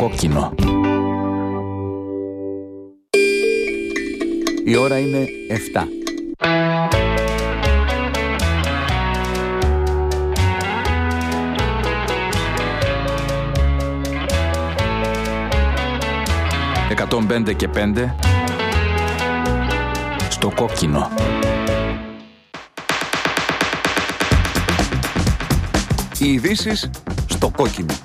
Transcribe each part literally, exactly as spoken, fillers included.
κόκκινο. Η ώρα είναι εφτά. εκατόν πέντε και πέντε στο κόκκινο. Οι ειδήσεις στο κόκκινο.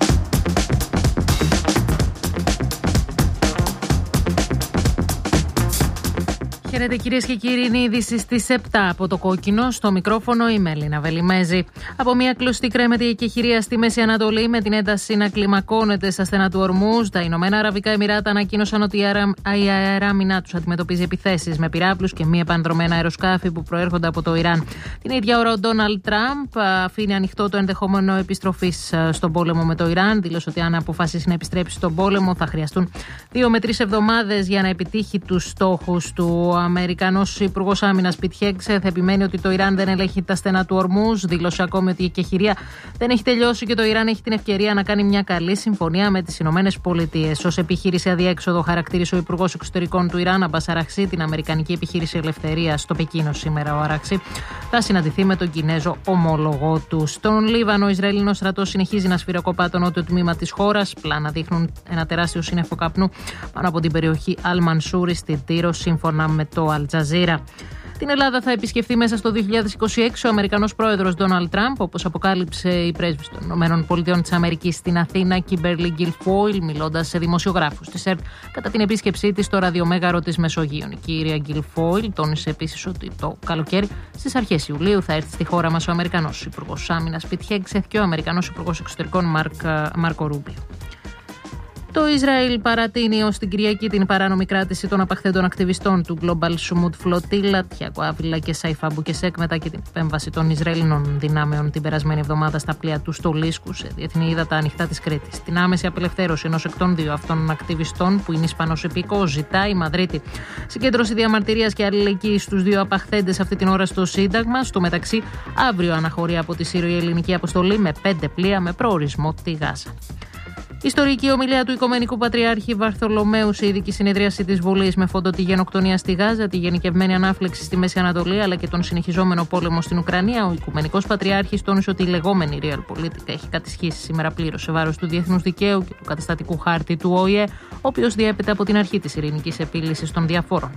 Χαίρετε κυρίες και κύριοι, είναι η είδηση στις επτά από το κόκκινο. Στο μικρόφωνο η Μελίνα Βελιμέζη. Από μια κλωστή κρέμεται η εκεχηρία στη Μέση Ανατολή με την ένταση να κλιμακώνεται στα στενά του Ορμούζ. Τα Ηνωμένα Αραβικά Εμιράτα ανακοίνωσαν ότι η αεράμινά τους αντιμετωπίζει επιθέσεις με πυράβλους και μη επανδρομένα αεροσκάφη που προέρχονται από το Ιράν. Την ίδια ώρα ο Ντόναλντ Τραμπ αφήνει ανοιχτό το ενδεχόμενο επιστροφής στον πόλεμο με το Ιράν. Δήλωσε ότι αν αποφασίσει να επιστρέψει στον πόλεμο θα χρειαστούν δύο με τρεις εβδομάδες για να επιτύχει τους στόχους του. Ο Αμερικανός Υπουργός Άμυνας Πιτ Χέγκσετ επιμένει ότι το Ιράν δεν ελέγχει τα στενά του Ορμούζ. Δήλωσε ακόμη ότι η εκεχηρία δεν έχει τελειώσει και το Ιράν έχει την ευκαιρία να κάνει μια καλή συμφωνία με τις Ηνωμένες Πολιτείες. Ως επιχείρηση αδιέξοδο χαρακτήρισε ο Υπουργός Εξωτερικών του Ιράν, Αμπάς Αραχσί, την Αμερικανική επιχείρηση ελευθερίας στο Πεκίνο σήμερα. Ο Αραχσί θα συναντηθεί με τον Κινέζο ομόλογο του. Στον Λίβανο, ο Ισραηλινός στρατός συνεχίζει να σφυροκοπά το νότιο τμήμα της χώρας. Πλάνα δείχνουν ένα τεράστιο σύννεφο καπνού πάνω από την περιοχή Αλ-Μανσούρι στη Τύρο, σύμφωνα με το Αλ-Τζαζίρα. Την Ελλάδα θα επισκεφθεί μέσα στο δύο χιλιάδες είκοσι έξι ο Αμερικανός πρόεδρος Ντόναλντ Τραμπ, όπως αποκάλυψε η πρέσβης των ΗΠΑ της Αμερικής στην Αθήνα, Κίμπερλι Γκιλφόιλ, μιλώντας σε δημοσιογράφους της ΕΡΤ κατά την επίσκεψή της στο ραδιομέγαρο της Μεσογείων. Η κυρία Γκιλφόιλ τόνισε επίσης ότι το καλοκαίρι, στις αρχές Ιουλίου, θα έρθει στη χώρα μας ο Αμερικανός Υπουργός Άμυνας Πιτ Χέγκσετ και ο Αμερικανός Υπουργός Εξωτερικών Μάρκο Ρούμπιο. Το Ισραήλ παρατείνει ως την Κυριακή την παράνομη κράτηση των απαχθέντων ακτιβιστών του Global Sumud Flotilla, Τιάκο Άβυλα και Σαϊφά Μπουκεσέκ, μετά και την επέμβαση των Ισραηλινών δυνάμεων την περασμένη εβδομάδα στα πλοία του στο Λίσκου, σε διεθνή ύδατα ανοιχτά της Κρήτης. Την άμεση απελευθέρωση ενός εκ των δύο αυτών ακτιβιστών, που είναι Ισπανός υπήκοος, ζητά η Μαδρίτη. Συγκέντρωση διαμαρτυρίας και αλληλεγγύης στους δύο απαχθέντες αυτή την ώρα στο Σύνταγμα. Στο μεταξύ, αύριο αναχωρεί από τη Σύριο-Ελληνική αποστολή με πέντε πλοία με προορισμό τη Γάζα. Ιστορική ομιλία του Οικουμενικού Πατριάρχη Βαρθολομαίου σε ειδική συνεδρίαση της Βουλής με φόντο τη γενοκτονία στη Γάζα, τη γενικευμένη ανάφλεξη στη Μέση Ανατολή αλλά και τον συνεχιζόμενο πόλεμο στην Ουκρανία, ο Οικουμενικός Πατριάρχης τόνισε ότι η λεγόμενη Realpolitik έχει κατησχίσει σήμερα πλήρως σε βάρος του διεθνούς δικαίου και του καταστατικού χάρτη του Ο Η Ε, ο οποίος διέπεται από την αρχή της ειρηνικής επίλυσης των διαφόρων.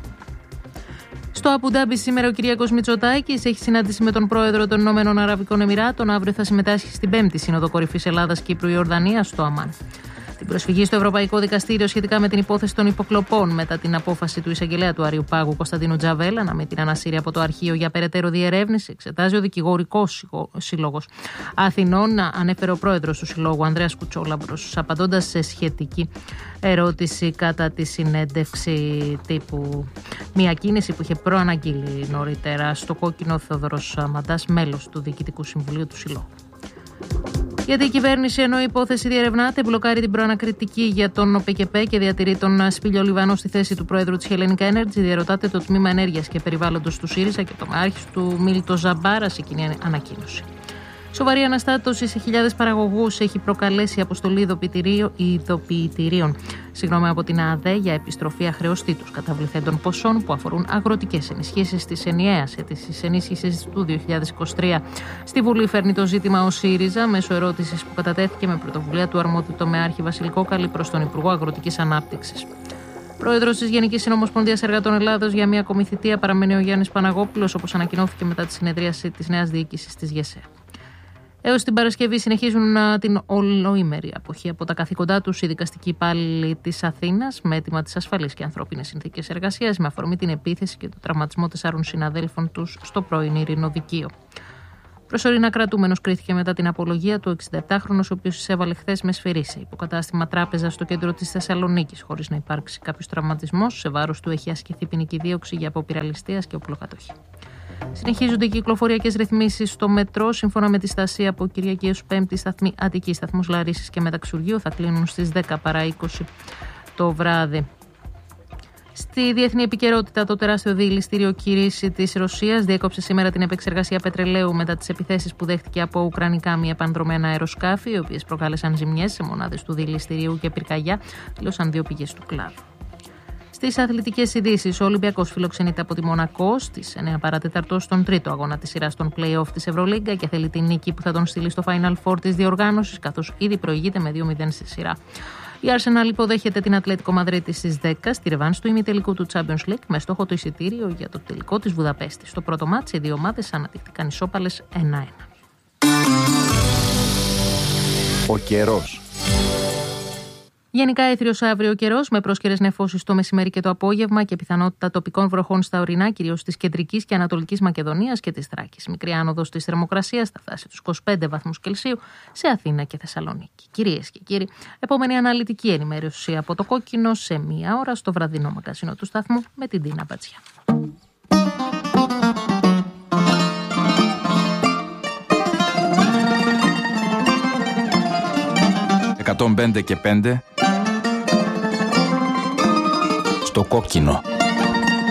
Στο Αμπουντάμπι σήμερα ο Κυριάκος Μητσοτάκης έχει συνάντηση με τον πρόεδρο των Ηνωμένων Αραβικών Εμιράτων. Αύριο θα συμμετάσχει στην πέμπτη Σύνοδο Κορυφής Ελλάδας-Κύπρου-Ιορδανίας στο Αμάν. Την προσφυγή στο Ευρωπαϊκό Δικαστήριο σχετικά με την υπόθεση των υποκλοπών μετά την απόφαση του εισαγγελέα του Αριουπάγου Κωνσταντίνου Τζαβέλα να μην την ανασύρει από το αρχείο για περαιτέρω διερεύνηση, εξετάζει ο Δικηγορικός Σύλλογος Αθηνών, ανέφερε ο πρόεδρος του Συλλόγου Ανδρέας Κουτσόλαμπρος, απαντώντας σε σχετική ερώτηση κατά τη συνέντευξη τύπου. Μια κίνηση που είχε προαναγγείλει νωρίτερα στο κόκκινο Θεοδωρός Μαντάς, μέλος του Διοικητικού Συμβουλίου του Συλλόγου. Γιατί η κυβέρνηση, ενώ η υπόθεση διερευνάται, μπλοκάρει την προανακριτική για τον ΟΠΕΚΕΠΕ και διατηρεί τον Σπύλιο Λιβανό στη θέση του πρόεδρου της Hellenic Energy, διαρωτάται το Τμήμα Ενέργειας και Περιβάλλοντος του ΣΥΡΙΖΑ και το μεάρχης του Μίλτο Ζαμπάρα σε κοινή ανακοίνωση. Σοβαρή αναστάτωση σε χιλιάδες παραγωγούς έχει προκαλέσει η αποστολή ειδοποιητηρίων συγγνώμη, από την ΑΔΕ για επιστροφή αχρεωστή τους καταβληθέντων ποσών που αφορούν αγροτικές ενισχύσεις της ενιαίας αίτησης ενίσχυσης του δύο χιλιάδες είκοσι τρία. Στη Βουλή φέρνει το ζήτημα ο ΣΥΡΙΖΑ μέσω ερώτησης που κατατέθηκε με πρωτοβουλία του αρμόδιου τομεάρχη Βασίλη Κόκαλη προς τον Υπουργό Αγροτικής Ανάπτυξης. Πρόεδρος της Γενικής Συνομοσπονδίας Εργατών Ελλάδος για μία ακόμη θητεία παραμένει ο Γιάννης Παναγόπουλος, όπως ανακοινώθηκε μετά τη συνεδρίαση της νέας διοίκησης της ΓΕΣΕΑ. Έως την Παρασκευή συνεχίζουν την ολοήμερη αποχή από τα καθήκοντά τους οι δικαστικοί υπάλληλοι της Αθήνας με αίτημα τις ασφαλείς και ανθρώπινες συνθήκες εργασίας με αφορμή την επίθεση και τον τραυματισμό τεσσάρων συναδέλφων τους στο πρώην Ειρηνοδικείο. Προσωρινά κρατούμενος κρίθηκε μετά την απολογία του εξηνταεπτάχρονος, ο οποίος εισέβαλε χθες με σφυρί σε υποκατάστημα τράπεζα στο κέντρο της Θεσσαλονίκης, χωρίς να υπάρξει κάποιος τραυματισμός. Σε βάρος του έχει ασκηθεί ποινική δίωξη για απόπειρα ληστείας και οπλοκατοχή. Συνεχίζονται οι κυκλοφοριακές ρυθμίσεις στο μετρό. Σύμφωνα με τη στασία από Κυριακή έως Πέμπτη, σταθμοί Αττικής, σταθμούς Λαρίσης και Μεταξουργείου θα κλείνουν στις δέκα παρά είκοσι το βράδυ. Στη διεθνή επικαιρότητα, το τεράστιο διελιστήριο Κυρίση της Ρωσίας διέκοψε σήμερα την επεξεργασία πετρελαίου μετά τις επιθέσεις που δέχτηκε από ουκρανικά μη επανδρομένα αεροσκάφη, οι οποίες προκάλεσαν ζημιές σε μονάδες του διελιστηρίου και πυρκαγιά, δηλώσαν δύο πηγές του κλάδου. Στις αθλητικές ειδήσεις, ο Ολυμπιακός φιλοξενείται από τη Μονακό στις εννέα παρά τέταρτο στον τρίτο αγώνα της σειράς των play-off της Ευρωλίγκα και θέλει την νίκη που θα τον στείλει στο Final Four της διοργάνωσης, καθώς ήδη προηγείται με δύο μηδέν στη σειρά. Η Arsenal υποδέχεται την Ατλέτικο Μαδρίτης στις δέκα στη ρεβάνς του ημιτελικού του Champions League με στόχο το εισιτήριο για το τελικό της Βουδαπέστης. Στο πρώτο μάτς οι δύο ομάδες αναδείχθηκαν ισόπαλες ένα ένα. Ο καιρός. Γενικά έθριος αύριο ο καιρός με πρόσκαιρες νεφώσεις το μεσημέρι και το απόγευμα και πιθανότητα τοπικών βροχών στα ορεινά, κυρίως της κεντρικής και ανατολικής Μακεδονίας και της Θράκης. Μικρή άνοδος της θερμοκρασίας θα φτάσει στους είκοσι πέντε βαθμούς Κελσίου σε Αθήνα και Θεσσαλονίκη. Κυρίες και κύριοι, επόμενη αναλυτική ενημέρωση από το Κόκκινο σε μία ώρα στο βραδινό μαγκαζίνο του σταθμού με την Τίνα Μπατσιά. εκατόν πέντε και πέντε στο Κόκκινο.